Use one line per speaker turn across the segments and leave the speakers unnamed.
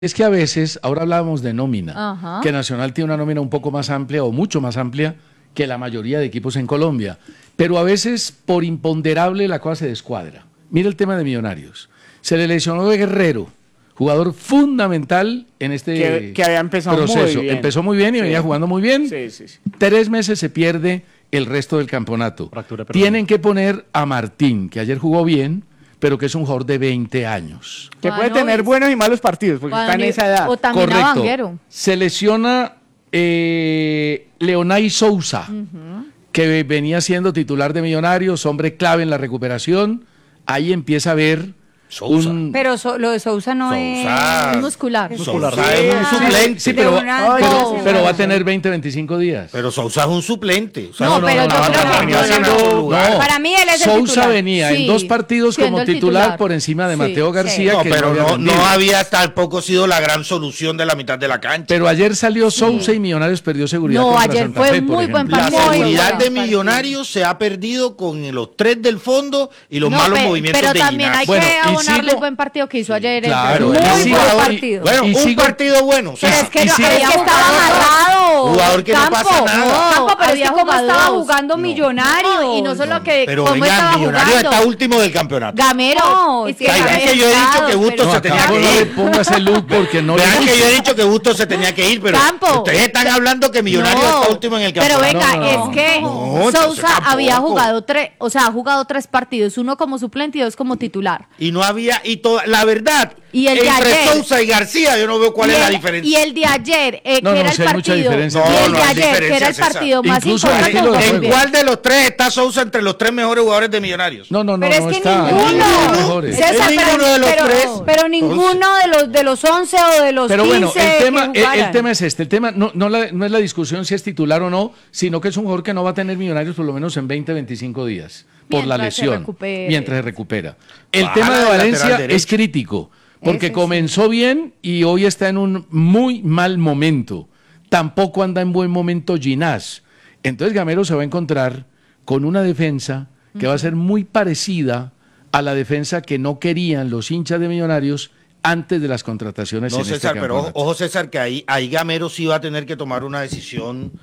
Es que a veces, ahora hablábamos de nómina,
Ajá.
que Nacional tiene una nómina un poco más amplia o mucho más amplia que la mayoría de equipos en Colombia, pero a veces por imponderable la cosa se descuadra. Mira el tema de Millonarios. Se le lesionó de Guerrero, jugador fundamental en este
que había empezado
proceso.
muy bien.
Empezó muy bien y venía jugando muy bien.
Sí.
3 meses se pierde el resto del campeonato.
Fractura permanente.
Tienen que poner a Martín, que ayer jugó bien, pero que es un jugador de 20 años.
Que puede
Bueno,
tener buenos y malos partidos, porque está en esa edad.
O también a
Correcto.
Vanguero.
Se lesiona Leonay Sousa, que venía siendo titular de Millonarios, hombre clave en la recuperación. Ahí empieza a ver
Sousa.
Pero lo de Sousa no
Sousa.
Es muscular.
Sousa es un suplente.
Sí,
de una-
pero va a tener 20, 25 días.
Pero Sousa es un suplente. O sea,
No, pero yo creo que
venía
no,
haciendo
no,
su lugar.
Para mí él es el
Sousa
titular.
venía en
Sí,
2 partidos
siendo
como
el
titular,
titular.
por encima de
Sí,
Mateo García.
No,
que
pero
había
no
rendido.
había tampoco sido la gran solución de la mitad de la cancha.
Pero ayer salió Sousa y Millonarios perdió seguridad.
No,
contra
ayer
Santa
fue
Fe, por
muy buen
ejemplo.
La
partido.
seguridad de
Partido.
Millonarios se ha perdido con los 3 del fondo y los
No,
malos
pe-
movimientos
pero
de
también
Ginás.
hay
Bueno,
que
y
abonarle
sigo-
el buen partido que hizo ayer.
Claro,
Muy
y
buen
sigo-
partido.
Bueno,
Y
un
sigo-
partido bueno.
Pero es que,
Y
no,
sigo-
es que estaba amarrado.
Jugador que no
Campo,
pasa nada.
no, Campo, pero es
había
que cómo
jugado
estaba
dos.
jugando Millonarios.
No, y no solo que
Pero
cómo
venga,
estaba
Millonarios
jugando.
está último del campeonato.
Gamero.
No,
es
sí,
Vean
había
que yo he dicho que Bustos
No,
se
a
tenía
Campo
que
no le
ir.
ponga ese look porque no
Vean
le
que yo he dicho que Bustos se tenía que ir, pero
Campo.
ustedes están hablando que Millonarios
No,
está último en el
Pero
campeonato.
venga,
No,
es que
no, entonces
Sousa
tampoco.
había jugado ha jugado 3 partidos, uno como suplente y 2 como titular.
Y no había, la verdad,
Y el de
entre
ayer.
Sousa y García, yo no veo cuál
Y
es la
el-
diferencia.
Y el de ayer,
No,
que
no,
era el
sí hay mucha
partido,
diferencia.
y
No,
el
no
de
hay
ayer, que era
diferencia,
el
César.
partido más
Incluso el
importante.
estilo de
jugó
¿En
bien.
cuál de los 3 está Sousa entre los 3 mejores jugadores de Millonarios?
No,
Pero es que
está.
ninguno.
Hay los mejores.
Es ninguno de los tres.
Pero ninguno de los 11 o de los
Pero
15
bueno, el
jugaran.
tema es este. El tema no es la discusión si es titular o no, sino que es un jugador que no va a tener Millonarios por lo menos en 20, 25 días por la
Mientras se
lesión.
recupere.
Mientras se recupera. El
Baja
tema de
de lateral
Valencia
derecho.
es crítico, porque
Ese sí.
comenzó bien y hoy está en un muy mal momento. Tampoco anda en buen momento Ginás. Entonces Gamero se va a encontrar con una defensa que va a ser muy parecida a la defensa que no querían los hinchas de Millonarios antes de las contrataciones
No,
en
César,
este
pero
campeonato.
ojo, César, que ahí Gamero sí va a tener que tomar una decisión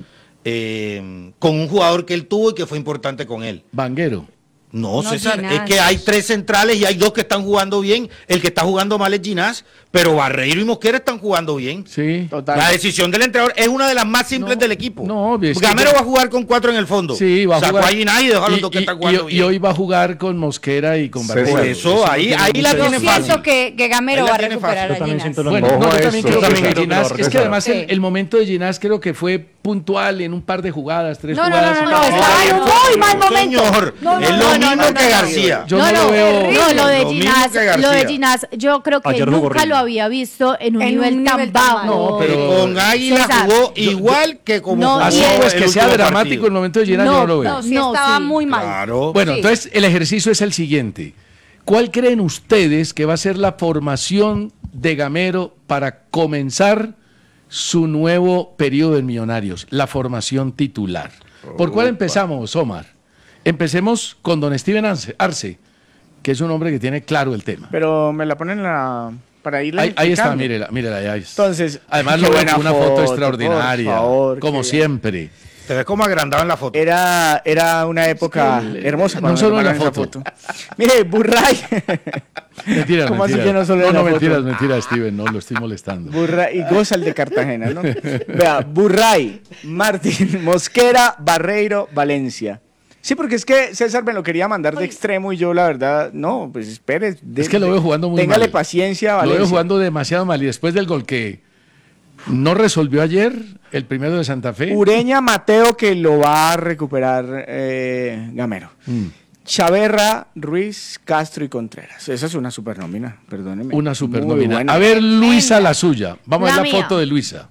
con un jugador que él tuvo y que fue importante con él.
Vanguero.
No,
No,
César,
Ginás.
es que hay 3 centrales y hay 2 que están jugando bien. El que está jugando mal es Ginás, pero Barreiro y Mosquera están jugando bien.
Sí.
Total.
La decisión del entrenador es una de las más simples
No,
del equipo.
no, es que
Gamero
ya-
va a jugar con 4 en el fondo.
Sí, va a
Sacó
jugar.
a Ginás y dejó a los 2 que están jugando
y
bien.
hoy va a jugar con Mosquera y con Barreiro.
Por eso, ahí la
mucha
tiene
Yo
fácil.
siento que Gamero
Él la
va a
tiene
recuperar
fácil.
Yo
a
también
Ginás.
siento lo
Bueno,
mismo.
no, yo
Ojo a
también
eso,
creo
yo también
que
creo que lo
Ginás,
va a
es que además
Sí.
el momento de Ginás creo que fue puntual en un par de jugadas, 3
No,
jugadas.
estaba en un muy mal momento.
Señor,
No,
es
no,
lo
no,
mismo
no,
que
no.
García.
Yo no lo veo.
No, lo de
Lo mismo
Ginás,
que García.
lo de Ginás, yo creo que
Ayer jugó
nunca
horrible.
lo había visto en un
En
nivel
un
tan
nivel tan
bajo.
malo.
No, pero-
Con Águila
César,
jugó igual que como
no,
jugó
Así
y él-
pues
el
que sea
último
dramático
partido.
el momento de Ginás, yo no lo veo.
No, sí
No,
estaba
sí.
muy mal.
Claro.
Bueno,
Sí.
entonces el ejercicio es el siguiente. ¿Cuál creen ustedes que va a ser la formación de Gamero para comenzar su nuevo periodo en Millonarios? La formación titular. ¿Por cuál empezamos, Omar? Empecemos con don Steven Arce, que es un hombre que tiene claro el tema.
Pero me la ponen para irla
Ahí está,
explicando.
mírela, ahí está.
Entonces,
Además
qué
lo veo
buena
con una foto
foto,
extraordinaria,
por favor,
como
qué bien.
siempre.
Te ves como agrandado en la foto.
Era una época hermosa.
no
cuando
solo en la
tomaron esa
foto.
Mire, Burray.
Mentiras,
¿Cómo así
mentiras.
que no solo en la foto?
Mentiras, Steven, no lo estoy molestando.
Burray y goza el de Cartagena, ¿no? Vea, Burray, Martín, Mosquera, Barreiro, Valencia. Sí, porque es que César me lo quería mandar de extremo y yo la verdad, no, pues espere.
Es que lo veo jugando muy
téngale
mal.
paciencia a
Lo
Valencia.
veo jugando demasiado mal y después del gol que no resolvió ayer, el primero de Santa Fe.
Ureña, Mateo, que lo va a recuperar Gamero. Chaverra, Ruiz, Castro y Contreras. Esa es una supernómina, perdóneme.
Una
Muy
supernómina.
buena.
A ver, Luisa, la suya. Vamos a
La
ver la
mía.
foto de Luisa.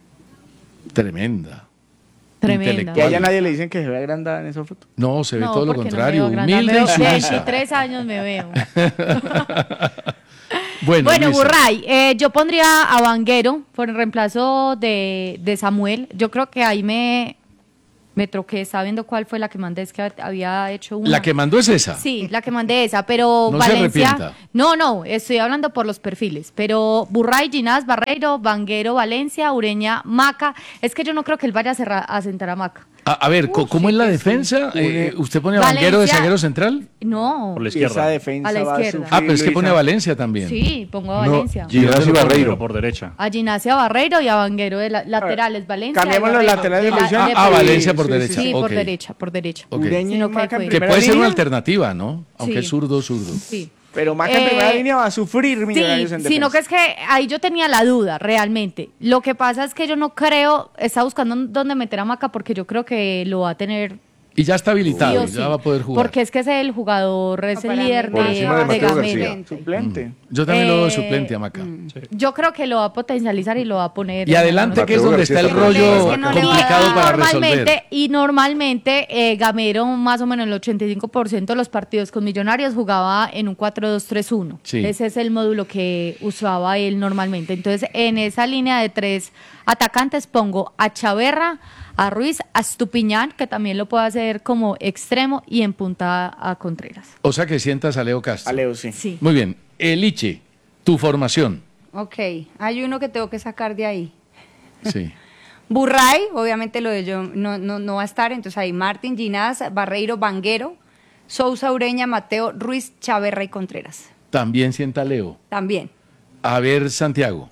Tremenda.
Tremenda.
Intelectual.
Que a ella nadie le dicen que se ve agrandada en esa foto.
No, se ve
No,
todo lo
porque no
contrario.
me veo grande.
Humilde
Me
y
veo
sumisa.
23 años me veo.
Bueno,
Bueno,
Luisa.
Burray, yo pondría a Vanguero por el reemplazo de Samuel. Yo creo que ahí me Me troqué, estaba viendo cuál fue la que mandé, es que había hecho una.
La que mandó es esa.
Sí, la que mandé esa, pero
No se
Valencia.
arrepienta.
No, estoy hablando por los perfiles. Pero Burray, Ginás, Barreiro, Vanguero, Valencia, Ureña, Maca. Es que yo no creo que él vaya a sentar a Maca.
A ver, ¿cómo es la defensa? ¿Usted pone a Vanguero de
Valencia-
zaguero central?
No.
Por la
Y esa
izquierda.
defensa
A la
va a
izquierda.
sufrir,
Pero es que pone a
Luisa.
Valencia también.
Sí, pongo a
No,
Valencia.
Ginás y
Pero
Barreiro.
por derecha.
A Ginás y a Barreiro y a Vanguero de laterales. Valencia.
Cambiemos
y
los
Barreiro.
laterales de
la-
posición.
Valencia por
Sí,
derecha.
Sí,
Ok.
por derecha.
Ok.
Ureña y
Sino que
Maca en
fue-
Que
primera
puede ser una
línea,
alternativa, ¿no? Aunque
Sí.
es zurdo.
Sí.
pero Maca en primera
Eh,
línea va a sufrir Millonarios en defensa.
sino que es que ahí yo tenía la duda, realmente. Lo que pasa es que yo no creo, está buscando dónde meter a Maca porque yo creo que lo va a tener
Y ya está
sí
habilitado,
o
ya
sí.
va a poder jugar.
Porque es que es el jugador, es
No,
el
para
líder
mí
Por
de,
encima de Mateo
Gamero.
García.
Suplente.
Yo también lo veo
Eh,
suplente a Maca.
Yo creo que lo va a potencializar y lo va a poner.
Y adelante,
Mateo
que es donde
García
está el
está
rollo
es que no le va a
complicado
dar.
para
normalmente,
resolver.
Y normalmente Gamero, más o menos el 85% de los partidos con Millonarios jugaba en un 4-2-3-1.
Sí.
Ese es el módulo que usaba él normalmente. Entonces, en esa línea de 3 atacantes pongo a Chaverra, a Ruiz, a Estupiñán, que también lo puede hacer como extremo, y en punta a Contreras.
O sea que sientas a Leo Castro.
A Leo, sí.
Sí.
Muy bien. Eliche, tu formación.
Ok, hay uno que tengo que sacar de ahí.
Sí.
Burray, obviamente lo de yo no va a estar, entonces ahí Martín, Ginás, Barreiro, Vanguero, Sousa, Ureña, Mateo, Ruiz, Chaverra y Contreras.
También sienta a Leo.
También.
A ver, Santiago.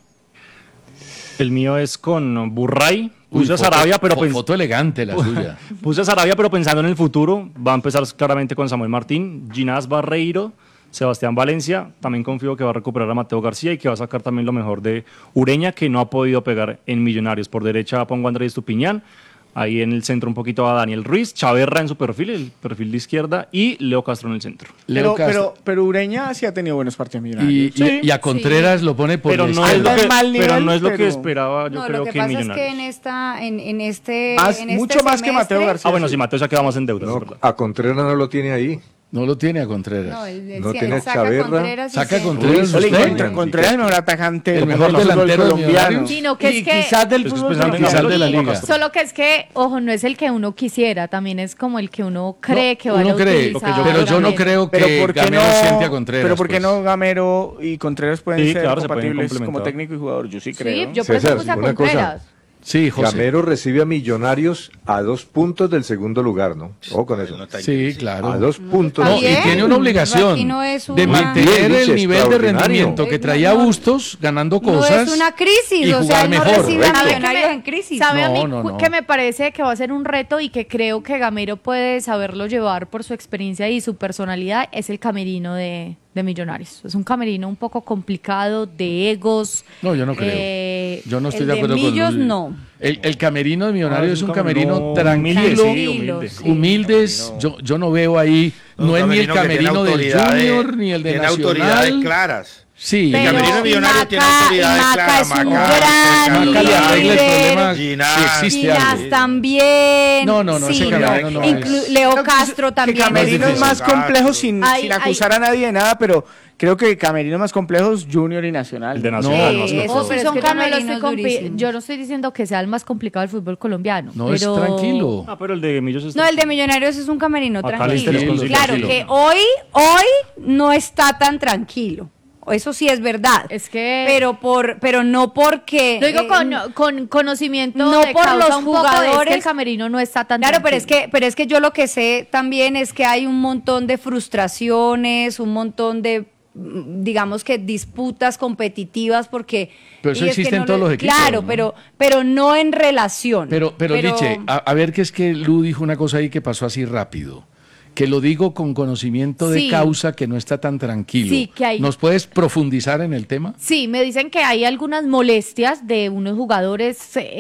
El mío es con Burray.
Uy,
Puse a
foto-
Sarabia, pero
foto elegante la suya.
Puse a Sarabia, pero pensando en el futuro, va a empezar claramente con Samuel Martín, Ginás Barreiro, Sebastián Valencia. También confío que va a recuperar a Mateo García y que va a sacar también lo mejor de Ureña, que no ha podido pegar en Millonarios. Por derecha pongo a Andrés Estupiñán. Ahí en el centro un poquito a Daniel Ruiz, Chaverra en su perfil, el perfil de izquierda, y Leo Castro en el centro.
Leo
Pero,
Castro.
pero Ureña sí ha tenido buenos partidos
Y,
Millonarios.
y a Contreras lo pone por
Pero
la
no, es
izquierda.
lo que,
mal nivel,
pero no es lo que
pero-
esperaba, yo
No,
creo
lo que
que en
pasa es que
Millonarios.
en este
Mucho más que Mateo
semestre-
García.
Ah, bueno, sí, Mateo se ha quedado más en deuda,
No,
es verdad.
a Contreras no lo tiene ahí.
No lo tiene a Contreras.
No, él
No
sí,
tiene
él saca
Chaverra.
Contreras y
Saca
se-
Contreras.
Ole,
usted.
Contreras es el mejor atacante
El
del
mejor
fútbol
delantero de
colombiano.
Millonarios.
Sino que
Y
es que-
quizás del
Es que
fútbol
pensando en
Quizás
colombiano.
de la
Leo
liga.
Castro.
Solo que es que, ojo, no es el que uno quisiera, también es como el que uno cree que vaya
Uno
a
cree,
utilizar.
pero yo no
Gamero.
creo
Pero
que
¿por qué
Gamero
no,
siente a Contreras.
pero ¿por qué
pues.
no Gamero y Contreras pueden
Sí,
ser
claro, se pueden
compatibles como
complementar.
técnico y jugador? Yo sí
Sí,
creo.
yo por eso
César,
puse a
una cosa.
Contreras.
Sí, José.
Gamero recibe a Millonarios a 2 puntos del segundo lugar, ¿no? Ojo con eso.
No está
Sí,
difícil.
claro.
A 2 puntos.
No,
Está
y
bien.
tiene una obligación
Aquí no es
de
una-
mantener
Muy bien,
el
dice,
nivel de
extraordinario.
rendimiento que traía
No,
Bustos, ganando
No
cosas.
es una crisis,
y
o sea,
jugar
él no
mejor.
recibe a
Correcto.
Millonarios en crisis.
¿Sabe a
No,
mí
no.
que me parece que va a ser un reto y que creo que Gamero puede saberlo llevar por su experiencia y su personalidad? Es el camerino de Millonarios. Es un camerino un poco complicado, de egos.
No, yo no creo. Yo no estoy
el
de
de
acuerdo con
Millos,
Luis.
no.
El camerino de Millonarios
Ah,
es un camerino
humilde,
tranquilo,
sí, humilde.
Sí.
humildes. Yo no veo ahí, no es ni el
que tiene
camerino del
autoridades-
Junior ni el de
tiene autoridades
Nacional.
claras.
Sí,
El camerino de Millonarios tiene autoridades
Maca
claras.
es un
Maca,
gran
Maca le arregla el
líder.
problema
Ginás.
si existe
Ginás
algo.
también.
No, ese
Sí,
camerino no es.
Leo
Creo que
Castro
que
también.
Camerino es
difícil.
más complejo sin
Ay,
acusar
ay.
a nadie de nada, pero creo que Camerino más complejo es Junior y Nacional.
El de
No,
Nacional,
no,
más
Sí,
que
eso
todo.
sí
Pero es
son
que yo no lo
camerinos
estoy
durísimos.
yo no estoy diciendo que sea el más complicado del fútbol colombiano.
No, es
pero-
tranquilo.
Ah, pero el de Millos es
No, el de Millonarios es un camerino
Acá
tranquilo.
Tranquilo,
Claro
tranquilo.
que hoy no está tan tranquilo. Eso sí es verdad.
Es que-
pero no porque
Lo digo con conocimiento
no
de
por
causa
los
un poco, es que
jugadores.
el camerino no está tan
Claro,
tranquilo.
pero es que yo lo que sé también es que hay un montón de frustraciones, un montón de digamos que disputas competitivas porque
Pero eso
y es que
existe en
no
todos
le-
los equipos,
Claro,
¿no?
pero no en relación.
Pero Liche, a ver que es que Lu dijo una cosa ahí que pasó así rápido. Que lo digo con conocimiento de
Sí.
causa, que no está tan tranquilo.
Sí, que hay-
¿Nos puedes profundizar en el tema?
Sí, me dicen que hay algunas molestias de unos jugadores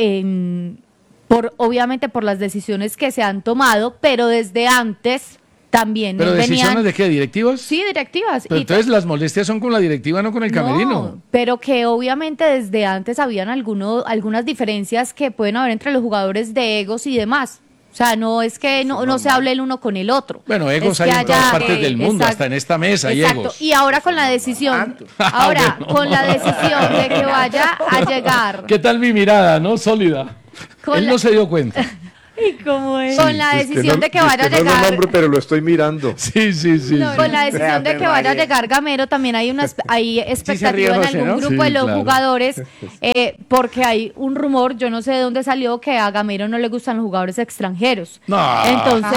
obviamente por las decisiones que se han tomado, pero desde antes también
¿Pero decisiones
venían...
de qué? ¿Directivas?
Sí, directivas.
Pero
Y-
entonces las molestias son con la directiva, no con el camerino.
No, pero que obviamente desde antes habían algunas diferencias que pueden haber entre los jugadores de egos y demás. O sea, no es que no se hable el uno con el otro.
Bueno, egos
Es
hay
que
en todas
haya-
partes del mundo,
exacto,
hasta en esta mesa hay
exacto.
egos.
Y ahora con la decisión, ahora
Bueno.
con la decisión de que vaya a llegar
¿Qué tal mi mirada, no? Sólida.
Con
Él
la-
no se dio cuenta.
¿Y cómo es?
Con la
Es que
decisión
no-
de que
es
vaya a
que no lo
llegar.
nombro, pero lo estoy mirando.
Sí, sí, sí.
No,
sí.
con la decisión de que vaya a
María.
llegar Gamero, también hay hay
ríe
expectativa en
José,
algún
¿no?
grupo
Sí,
de los
claro.
jugadores, porque hay un rumor, yo no sé de dónde salió, que a Gamero no le gustan los jugadores extranjeros.
No.
Entonces,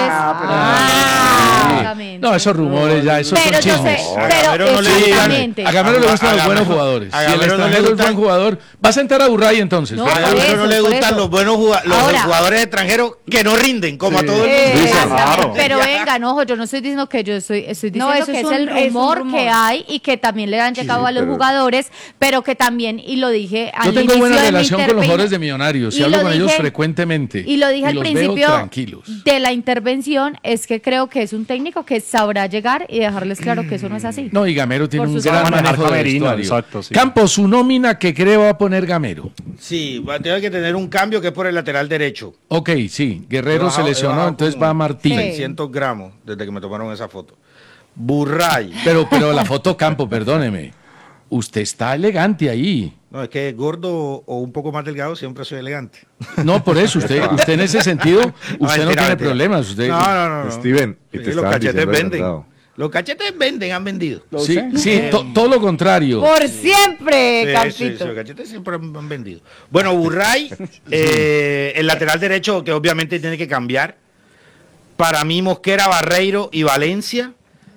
Sí. No, esos rumores ya, esos
pero
son
yo sé,
chismes.
A
pero
Gamero no le
exactamente.
A Gamero le gustan
A
los buenos
Gamero-
jugadores.
a
Si el
Gamero no le
extranjero es
gustan-
buen jugador, va a sentar a Burray entonces.
No,
¿verdad?
A
por
Gamero
eso,
no le
por
gustan
eso.
los buenos los
Ahora-
jugadores extranjeros que no rinden, como a todo el mundo.
Exactamente.
Claro.
Pero venga, no, yo no estoy diciendo que yo estoy diciendo
eso
que
es
es el
es un
rumor
rumor.
que hay y que también le han llegado a los
pero-
jugadores, pero que también, y lo dije al
Yo tengo
inicio
buena
de mi
relación con los
interven-
jugadores de Millonarios y
y
hablo
lo
con ellos
dije-
frecuentemente.
Y lo dije al
los veo
principio
tranquilos.
de la intervención, es que creo que es un técnico que sabrá llegar y dejarles claro que eso no es así.
No, y Gamero tiene
Por
un
sus
gran
manejar
manejo de
camerino,
vestuario.
exacto, sí.
Campos, su nómina que creo va a poner Gamero.
Sí, va a tener que tener un cambio que es por el lateral derecho.
Ok, sí, Guerrero
He bajado-
se
he
lesionó,
bajado
entonces
como
va Martín.
600 gramos desde que me tomaron esa foto. Burray.
Pero la foto Campo, perdóneme. Usted está elegante ahí.
No, es que gordo o un poco más delgado siempre soy elegante.
No, por eso, usted en ese sentido, usted no
mentira,
tiene
mentira.
problemas. Usted,
No.
Steven, y
Sí,
te
los
estaban
cachetes
diciendo de
venden.
verdad.
Los cachetes venden, han vendido.
sí, sí, todo lo contrario.
Por siempre,
Sí,
Campito.
los cachetes siempre han vendido. Bueno, Burray, el lateral derecho que obviamente tiene que cambiar. Para mí, Mosquera, Barreiro y Valencia.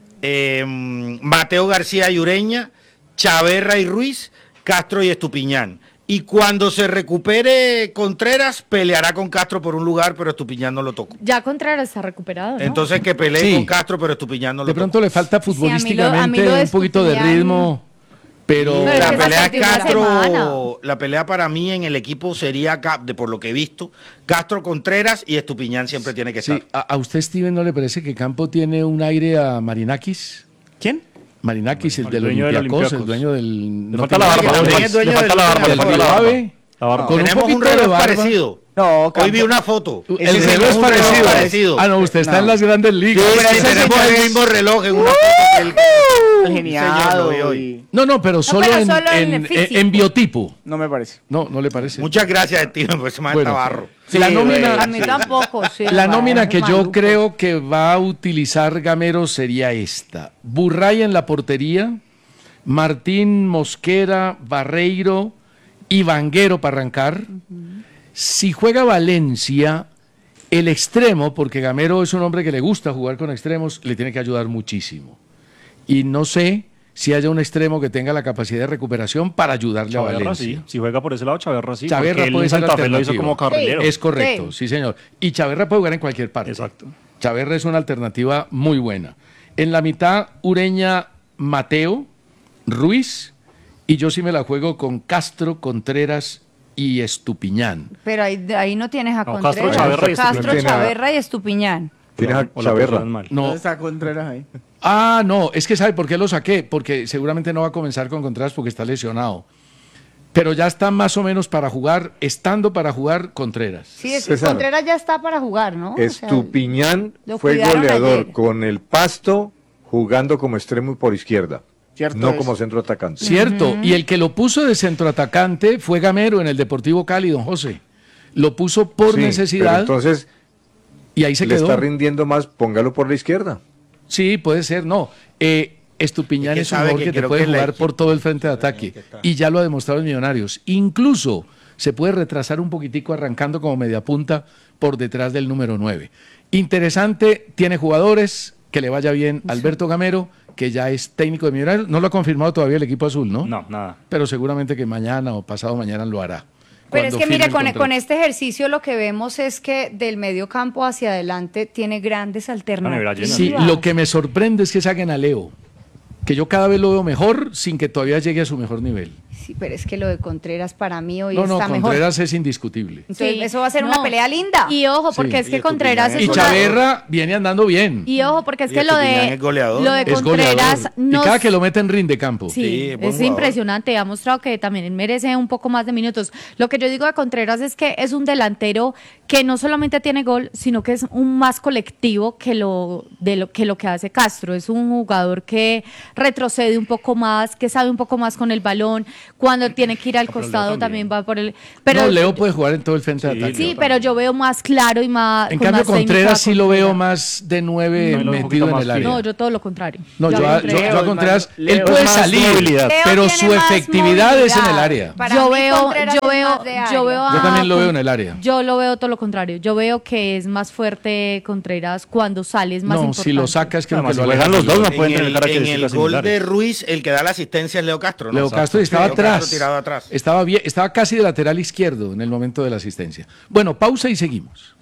Mateo García y Ureña. Chaverra y Ruiz. Castro y Estupiñán. Y cuando se recupere Contreras, peleará con Castro por un lugar, pero Estupiñán no lo tocó.
Ya Contreras está recuperado, ¿no?
Entonces que pelee
Sí.
con Castro, pero Estupiñán no lo
De
tocó.
pronto le falta
a mí lo
futbolísticamente
de
un poquito de
Estupiñán-
ritmo, pero
Pero es
La
que
pelea
esa
es
última
Castro,
semana.
la pelea para mí en el equipo sería, por lo que he visto, Castro Contreras y Estupiñán siempre tiene que
sí,
estar.
a usted, Steven, ¿no le parece que Campo tiene un aire a Marinakis?
¿Quién?
Marinakis, el
El
del
dueño del
Olympiacos, el
Olympiacos.
dueño del...
Le falta la barba,
también
Luis,
es dueño
le falta
del-
la barba, le
del-
falta
del
la barba.
Ave.
La barba.
Con un
Tenemos un
poquito de
reloj
barba.
parecido.
No,
Hoy
Campo.
vi una foto.
El
Ese
reloj es
un reloj
parecido. Ah, no, usted está
No.
en las grandes ligas.
Sí,
pero ese
tenemos
señor
el
es-
mismo reloj en una foto que él.
Geniado.
Señor, lo vi
y-
No, pero solo,
pero
en,
solo en
en-
físico.
en biotipo.
No me parece.
No le parece.
Muchas gracias, Steven, por ese más
Bueno,
tabarro.
la
Sí,
nómina,
A mí tampoco, sí.
la nómina que yo
maluco.
creo que va a utilizar Gamero sería esta. Burray en la portería, Martín, Mosquera, Barreiro y Vanguero para arrancar. Si juega Valencia, el extremo, porque Gamero es un hombre que le gusta jugar con extremos, le tiene que ayudar muchísimo. Y no sé si haya un extremo que tenga la capacidad de recuperación para ayudarle a
Chaverra
Valencia.
sí, si juega por ese lado, Chaverra sí.
Chaverra
porque él
puede
en
ser
Santa Fe lo hizo
alternativa.
como carrilero.
Es correcto,
Sí.
sí señor. Y Chaverra puede jugar en cualquier parte.
Exacto.
Chaverra es una alternativa muy buena. En la mitad, Ureña, Mateo, Ruiz, y yo sí me la juego con Castro, Contreras y Estupiñán.
Pero ahí no tienes a
No,
Contreras.
Castro, Chaverra y
Castro,
Estupiñán.
Chaverra y Estupiñán.
Tienes a
O la
Chaverra.
pusieron mal.
No.
¿Dónde está Contreras ahí?
Ah, no, es que ¿sabe por qué lo saqué? Porque seguramente no va a comenzar con Contreras porque está lesionado. Pero ya está más o menos para jugar, estando para jugar Contreras.
Sí, es que
César.
Contreras ya está para jugar, ¿no? O sea,
Estupiñán
lo
fue
cuidaron
goleador
ayer.
con el Pasto jugando como extremo y por izquierda,
Cierto
no
es.
como centro atacante.
Cierto, y el que lo puso de centroatacante fue Gamero en el Deportivo Cali, don José. Lo puso por
Sí, pero
necesidad
entonces
y ahí se
le
quedó.
está rindiendo más, póngalo por la izquierda.
Sí, puede ser, no. Estupiñán
Es que
es un
sabe
jugador
que
que te
creo
puede
que la
jugar por
equipo-
todo el frente de ataque y ya lo ha demostrado en Millonarios. Incluso se puede retrasar un poquitico arrancando como media punta por detrás del número 9. Interesante, tiene jugadores, que le vaya bien Alberto Gamero, que ya es técnico de Millonarios. No lo ha confirmado todavía el equipo azul, ¿no?
No, nada.
Pero seguramente que mañana o pasado mañana lo hará.
Pero es
cuando
que
firme
mire,
el
con
contrato.
este ejercicio lo que vemos es que del medio campo hacia adelante tiene grandes
nevera
alternativas.
Sí,
llena.
lo que me sorprende es que saquen a Leo, que yo cada vez lo veo mejor sin que todavía llegue a su mejor nivel.
Sí, pero es que lo de Contreras para mí hoy
No,
está mejor.
Contreras es indiscutible.
Entonces,
Sí,
eso va a ser
no.
una pelea linda.
Y ojo, porque
Sí.
es que
Y
Contreras
Estupiñán
es
Y
una...
Chaverra viene andando bien.
Y ojo, porque es
Y
que lo
Estupiñán
de,
es goleador.
lo de
Es
Contreras
goleador.
no
Y cada que lo meten rinde campo.
Sí,
Sí, buen
es
jugador.
impresionante. Ha mostrado que también merece un poco más de minutos. Lo que yo digo de Contreras es que es un delantero que no solamente tiene gol, sino que es un más colectivo que lo que hace Castro. Es un jugador que retrocede un poco más, que sabe un poco más con el balón. Cuando tiene que ir al costado también va por el... Pero,
no, Leo puede jugar en todo el frente de ataque.
Sí, pero yo veo más claro y más...
En
con
cambio,
más técnica
Contreras sí lo
Contreras.
veo más de 9
No, un
metido
poquito
en
más
el área.
No, yo todo lo contrario.
No, yo
Contreras-
a Contreras,
Leo
él
es
puede
más
salir,
movilidad.
Leo
pero
tiene
su
más
efectividad es en el
movilidad.
área.
Para
yo
mí,
veo,
Contreras
yo
es
veo,
más de área.
yo veo.
Yo también lo veo en el área.
Yo lo veo todo lo contrario. Yo veo que es más fuerte Contreras cuando sale, es más
No,
importante.
si lo sacas, creo
Además,
que
si
lo
juegan
alejas
los dos,
del
no
gol.
pueden tener
En el
características
gol de
similares.
Ruiz, el que da la asistencia es Leo Castro, ¿no?
Leo Castro estaba
Leo Castro
atrás.
tirado atrás.
Estaba bien, estaba casi de lateral izquierdo en el momento de la asistencia. Bueno, pausa y seguimos.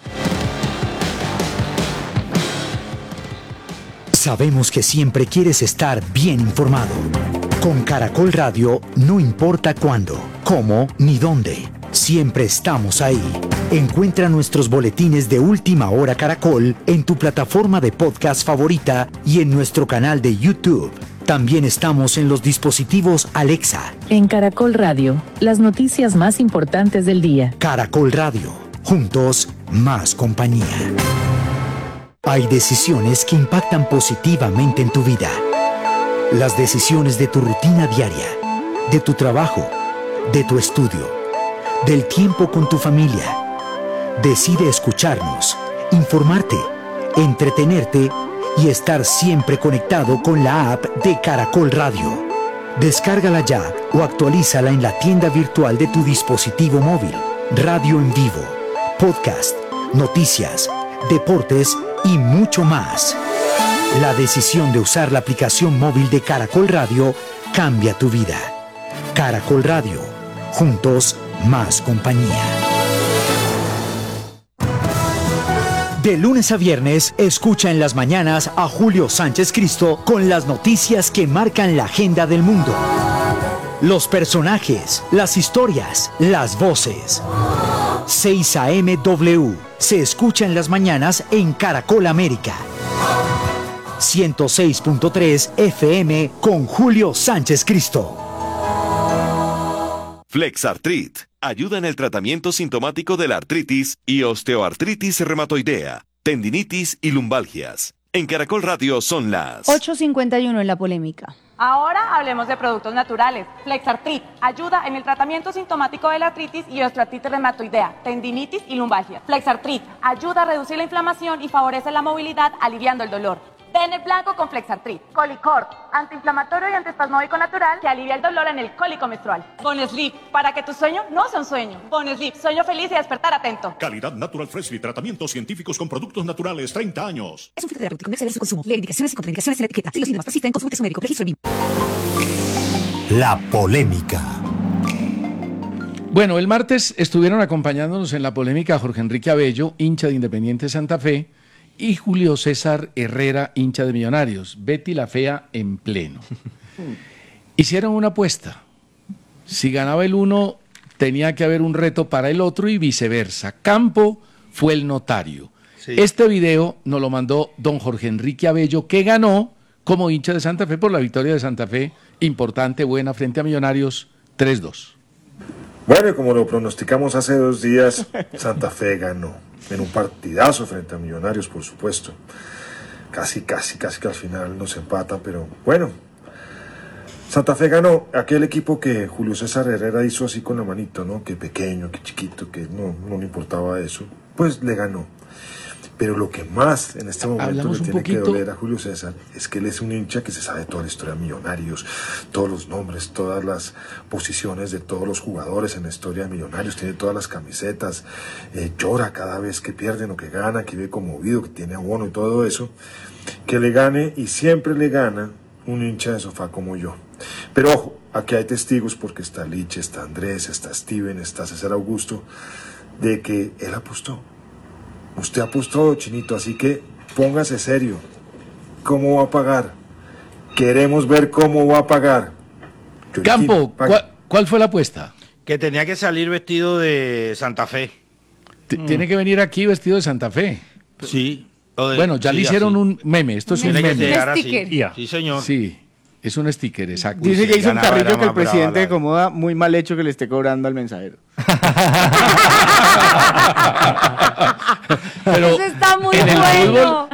Sabemos que siempre quieres estar bien informado. Con Caracol Radio no importa cuándo, cómo ni dónde. Siempre estamos ahí. Encuentra nuestros boletines de Última Hora Caracol en tu plataforma de podcast favorita y en nuestro canal de YouTube. También estamos en los dispositivos Alexa.
En Caracol Radio, las noticias más importantes del día.
Caracol Radio. Juntos, más compañía. Hay decisiones que impactan positivamente en tu vida. Las decisiones de tu rutina diaria, de tu trabajo, de tu estudio, del tiempo con tu familia. Decide escucharnos, informarte, entretenerte y estar siempre conectado con la app de Caracol Radio. Descárgala ya o actualízala en la tienda virtual de tu dispositivo móvil. Radio en vivo, podcast, noticias, deportes y mucho más. La decisión de usar la aplicación móvil de Caracol Radio cambia tu vida. Caracol Radio. Juntos, más compañía. De lunes a viernes, escucha en las mañanas a Julio Sánchez Cristo con las noticias que marcan la agenda del mundo. Los personajes, las historias, las voces. 6 AM W. Se escucha en las mañanas en Caracol América. 106.3 FM con Julio Sánchez Cristo.
Flexartrit ayuda en el tratamiento sintomático de la artritis y osteoartritis reumatoidea, tendinitis y lumbalgias. En Caracol Radio son las
8:51 en la polémica.
Ahora hablemos de productos naturales. Flexartrit ayuda en el tratamiento sintomático de la artritis y osteoartritis reumatoidea, tendinitis y lumbalgia. Flexartrit ayuda a reducir la inflamación y favorece la movilidad, aliviando el dolor. Bene blanco con Flexartrit. Colicort, antiinflamatorio y antiespasmódico natural que alivia el dolor en el cólico menstrual. Bonesleep, para que tu sueño no sea un sueño. Bonesleep, sueño feliz y despertar atento.
Calidad Natural Freshly, tratamientos científicos con productos naturales, 30 años.
Es un filtro terapéutico, no exceder su consumo. Lee indicaciones y contraindicaciones en la etiqueta. Si los síntomas persisten, consulte a su médico. Registro BIM.
La polémica.
Bueno, el martes estuvieron acompañándonos en la polémica Jorge Enrique Abello, hincha de Independiente Santa Fe, y Julio César Herrera, hincha de Millonarios. Betty la Fea en pleno. Hicieron una apuesta. Si ganaba el uno, tenía que haber un reto para el otro y viceversa. Campo fue el notario.
Sí.
Este video nos lo mandó don Jorge Enrique Abello, que ganó como hincha de Santa Fe por la victoria de Santa Fe, importante, buena, frente a Millonarios, 3-2.
Bueno, y como lo pronosticamos hace 2 días, Santa Fe ganó. En un partidazo frente a Millonarios, por supuesto. Casi que al final nos empatan, pero bueno. Santa Fe ganó, aquel equipo que Julio César Herrera hizo así con la manito, ¿no? Que pequeño, que chiquito, que no le importaba eso. Pues le ganó. Pero lo que más en este momento
Hablamos
le
un
tiene que
poquito.
doler a Julio César es que él es un hincha que se sabe toda la historia de Millonarios, todos los nombres, todas las posiciones de todos los jugadores en la historia de Millonarios, tiene todas las camisetas, llora cada vez que pierden o que ganan, que vive conmovido, que tiene abono y todo eso. Que le gane, y siempre le gana, un hincha de sofá como yo. Pero ojo, aquí hay testigos porque está Liche, está Andrés, está Steven, está César Augusto, de que él apostó. Usted apostó, Chinito, así que póngase serio. ¿Cómo va a pagar? Queremos ver cómo va a pagar.
Campo, ¿cuál fue la apuesta?
Que tenía que salir vestido de Santa Fe.
Tiene que venir aquí vestido de Santa Fe.
Sí.
Bueno, ya le hicieron un meme. Esto es un
Tiene que
meme.
llegar así.
sticker.
Sí, señor.
Sí, es un sticker, exacto.
Dice
sí,
Jason
ganaba,
Carrillo
era
que el
más brava
presidente
la-
de Comoda, muy mal hecho que le esté cobrando al mensajero.
Pero
Eso está muy
en el
bueno.
fútbol,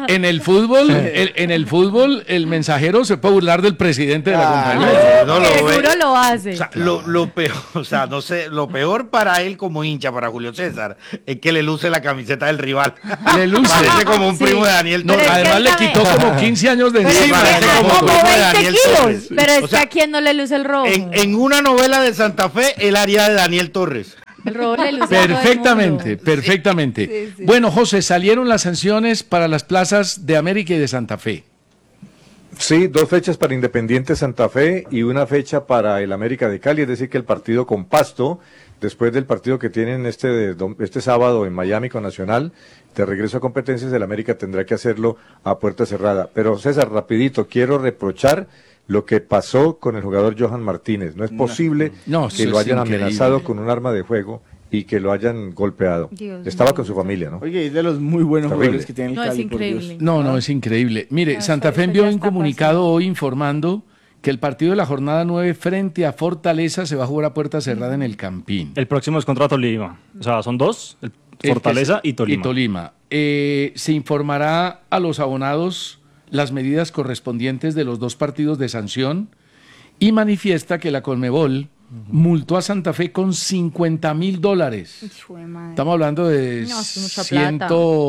en el fútbol, el mensajero se puede burlar del presidente de la compañía.
No lo ve.
Seguro lo hace.
O sea, lo peor, o sea, no sé, lo peor para él como hincha, para Julio César, es que le luce la camiseta del rival.
Le luce.
Parece como un primo de Daniel
No,
Torres.
además le quitó como 15 años de
Sí,
encima.
parece como
Como
primo de
20
Daniel
kilos.
Torres.
Pero es
O sea,
que a quién no le luce el rojo.
en una novela de Santa Fe, el área de Daniel Torres.
El rojo le luce a todo el
Perfectamente,
mundo.
perfectamente.
Sí, sí.
Bueno, José, salieron las sanciones para las plazas de América y de Santa Fe.
Sí, 2 fechas para Independiente Santa Fe y una fecha para el América de Cali, es decir, que el partido con Pasto, después del partido que tienen este sábado en Miami con Nacional, de regreso a competencias, el América tendrá que hacerlo a puerta cerrada. Pero César, rapidito, quiero reprochar lo que pasó con el jugador Johan Martínez. No es posible
No,
que
eso
lo
es
hayan
increíble.
amenazado con un arma de fuego y que lo hayan golpeado.
Dios
Estaba
mío.
con su familia, ¿no?
Oye, es de los muy buenos
Terrible.
jugadores que tiene el
No, es
Cali, por Dios.
increíble.
No, es increíble. Mire,
No,
Santa
eso
Fe envió
ya
un
está
comunicado hoy informando que el partido de la jornada 9 frente a Fortaleza se va a jugar a puerta cerrada en el Campín.
El próximo es contra Tolima. O sea, son 2, Fortaleza y Tolima.
Se informará a los abonados las medidas correspondientes de los 2 partidos de sanción y manifiesta que la Conmebol multó a Santa Fe con $50,000.
Hijo de madre.
Estamos hablando de
No, es mucha plata.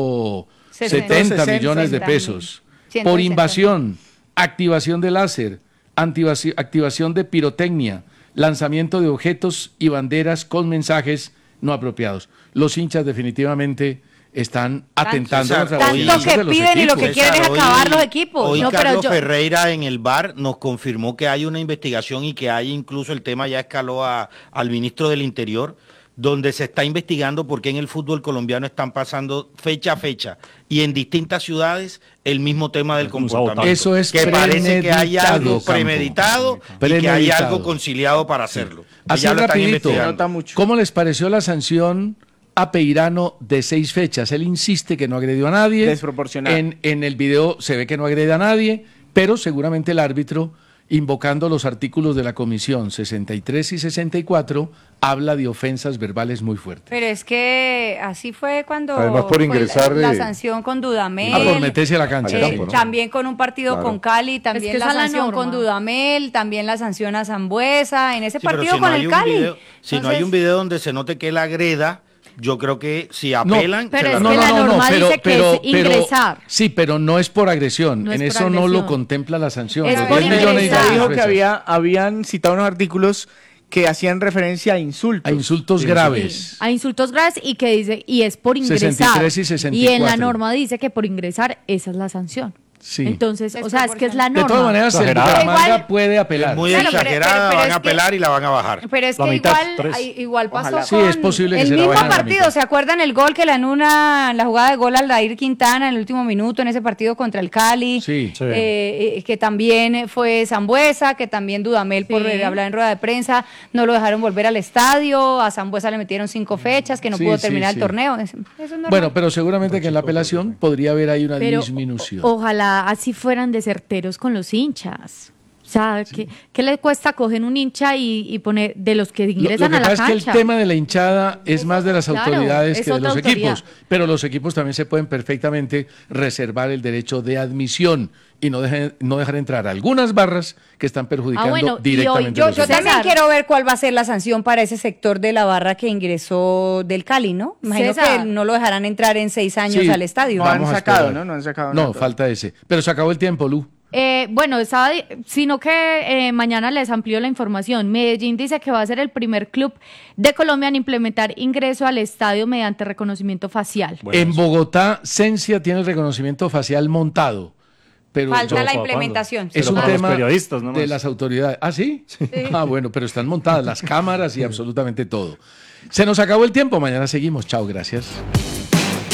170 millones de pesos.
160.
Por invasión, activación de láser, activación de pirotecnia, lanzamiento de objetos y banderas con mensajes no apropiados. Los hinchas definitivamente están atentando
César,
contra
Tanto
los derechos
que
de los
piden y lo
equipos.
que quieren es
Hoy-
acabar los equipos.
Hoy
No, pero
Carlos
yo-
Ferreira en el VAR nos confirmó que hay una investigación y que hay incluso el tema ya escaló al ministro del Interior, donde se está investigando por qué en el fútbol colombiano están pasando fecha a fecha y en distintas ciudades el mismo tema del comportamiento.
Eso es
que parece que hay
premeditado,
algo
Campo.
premeditado y que hay
Premeditado.
algo conciliado para hacerlo.
Así
Ya lo están
rapidito,
investigando.
Nota mucho.
¿cómo les pareció la sanción a Peirano de 6 fechas? Él insiste que no agredió a nadie.
Desproporcionado.
En el video se ve que no agrede a nadie, pero seguramente el árbitro, invocando los artículos de la comisión 63 y 64, habla de ofensas verbales muy fuertes.
Pero es que así fue cuando
Además, por
fue
ingresar
la
de-
sanción con Dudamel.
Por meterse a la cancha.
Al campo, ¿no?
También con un partido
Claro.
con Cali, también
Es que
la
esa es la
sanción
norma.
con Dudamel, también la sanción a Zambuesa, en ese
Sí, pero
partido
si no
con
hay
el
un
Cali.
video- si no hay un video donde se note que él agreda, yo creo que si apelan...
pero
se
es
la
que la
rebajan.
norma dice que es ingresar.
Sí, pero no es por agresión.
No
en
es por
eso no lo
agresión.
contempla la sanción.
Es
Los
por
10 millones de
ingresar.
Dijo que
pesos.
habían citado unos artículos que hacían referencia a insultos.
A insultos graves.
A insultos graves y que dice, y es por ingresar.
63 y 64.
Y en la norma dice que por ingresar esa es la sanción.
Sí.
Entonces, o sea, es que es la
De
norma.
todas maneras, el
Exagerada.
Bucaramanga
Igual-
puede apelar.
Muy
Claro, pero-
exagerada,
pero
van
es
a
que-
apelar y la van a bajar.
Pero es
La
que
mitad,
igual,
3.
igual pasó
Ojalá.
Sí,
con
es posible que
el
se la
mismo
bajen a la
partido.
mitad.
¿Se acuerdan el gol que le anula la jugada de gol al Dair Quintana en el último minuto en ese partido contra el Cali?
Sí.
Sí.
Que también fue Zambuesa, que también Dudamel por
Sí.
hablar en rueda de prensa no lo dejaron volver al estadio, a Zambuesa le metieron 5 fechas, que no
Sí,
pudo
sí,
terminar
sí.
el torneo. Eso es normal.
Bueno, pero seguramente que en la apelación podría haber ahí una
Pero
disminución.
ojalá así fueran de certeros con los hinchas. O sea, ¿qué le cuesta coger un hincha y poner de los que
Lo
ingresan
que
a la
pasa es
cancha?
que el tema de la hinchada es más de las
Claro,
autoridades
es
que de
otra
los
autoridad.
equipos, pero los equipos también se pueden perfectamente reservar el derecho de admisión y no dejar entrar algunas barras que están perjudicando
bueno, y
directamente
hoy
a los
Yo
equipos.
también
César.
quiero ver cuál va a ser la sanción para ese sector de la barra que ingresó del Cali, ¿no? Imagino
César.
que no lo dejarán entrar en 6 años
Sí,
al estadio.
No
vamos
han
a
sacado,
esperar.
¿no? No han sacado
No,
nada.
falta ese. Pero se acabó el tiempo, Lu.
Bueno, sino que mañana les amplió la información. Medellín dice que va a ser el primer club de Colombia en implementar ingreso al estadio mediante reconocimiento facial.
En Bogotá, Cencia tiene el reconocimiento facial montado. Pero
Falta
yo-
la
¿Cuándo?
implementación.
es
Pero
un
para los
tema
periodistas nomás.
de las autoridades. ¿Ah, sí? Ah, bueno, pero están montadas las cámaras y absolutamente todo. Se nos acabó el tiempo. Mañana seguimos. Chao, gracias.